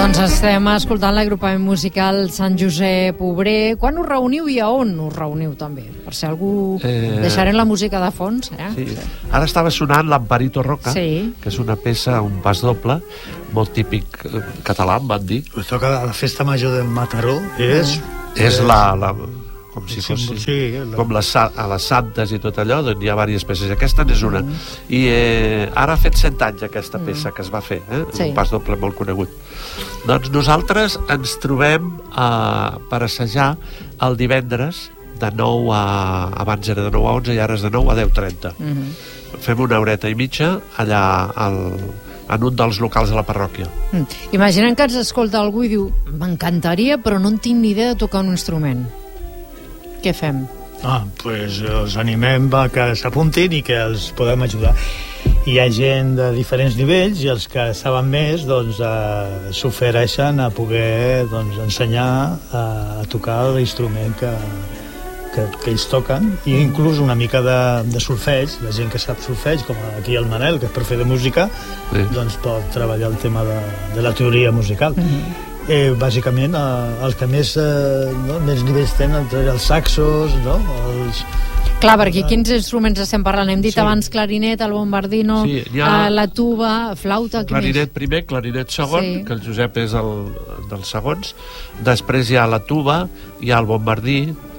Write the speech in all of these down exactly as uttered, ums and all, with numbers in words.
Doncs estem escoltant l'agrupament musical Sant Josep Obrer. Quan us reuniu i a on us reuniu també? Per si algú... Eh... Deixarem la música de fons, eh? Sí. Ara estava sonant l'Amparito Roca, sí. que és una peça, un pas doble, molt típic català, em van dir. Us toca a la festa major de Mataró, és... Mm. És la... la com si fos sí, la... com les, a les santes i tot allò, doncs hi ha diverses peces, aquesta n'és una, mm. i eh, ara ha fet cent anys aquesta peça mm. que es va fer, eh? Sí. Un pas doble molt conegut. Doncs nosaltres ens trobem eh, per assajar el divendres de nou a... abans era de nou a onze i ara és de nou a deu trenta. Mm. Fem una horeta i mitja allà al... en un dels locals de la parròquia. Mm. Imaginem que ens escolta algú i diu m'encantaria però no en tinc ni idea de tocar un instrument. Què fem? Ah, doncs els animem a que s'apuntin i que els podem ajudar. Hi ha gent de diferents nivells i els que saben més doncs eh, s'ofereixen a poder doncs, ensenyar a, a tocar l'instrument que, que, que ells toquen, i inclús una mica de, de solfeig. La gent que sap solfeig, com aquí el Manel, que és profe de música, sí. doncs pot treballar el tema de, de la teoria musical. Mm-hmm. Eh, bàsicament eh, els que més, eh, no, més nivells tenen els saxos, no? Els... Clar, perquè quins instruments estem parlant? Hem dit sí. abans clarinet, el bombardino, sí, ha... eh, la tuba, flauta... Clarinet primer, clarinet segon, sí. que el Josep és el dels segons. Després hi ha la tuba, hi ha el bombardí,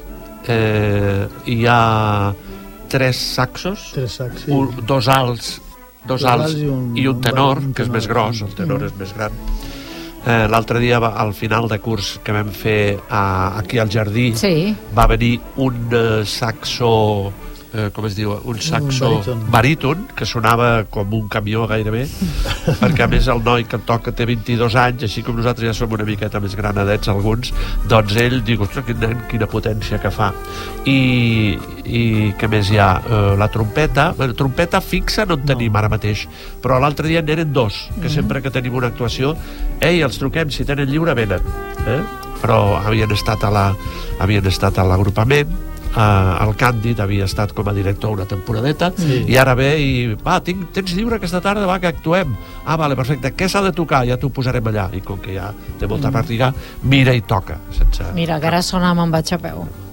eh, hi ha tres saxos, tres sacs, sí. un, dos alts, dos, dos alts i un, i un tenor, un que és més gros, el tenor mm. és més gran. Eh, l'altre dia, al final de curs que vam fer a, aquí al jardí, sí. va venir un uh, saxo, eh, com es diu, un saxo baríton. baríton, que sonava com un camió gairebé, perquè a més el noi que toca té vint-i-dos anys, així com nosaltres ja som una miqueta més granadets alguns, doncs ell diu, ostres, quin nen, quina potència que fa. I, i què més hi ha? Uh, la trompeta, bueno, trompeta fixa no en tenim no. ara mateix, però l'altre dia n'eren dos, que mm-hmm. sempre que tenim una actuació, ei, els truquem, si tenen lliure venen, eh? Però havien estat a la, havien estat a l'agrupament, eh, el Càndid havia estat com a director una temporadeta, sí. i ara ve i va, tinc, tens lliure aquesta tarda, va, que actuem. Ah, vale, perfecte, què s'ha de tocar? Ja t'ho posarem allà. I com que ja té molta mm. pràctica, mira i toca sense... Mira, que ara sona Me'n vaig a peu.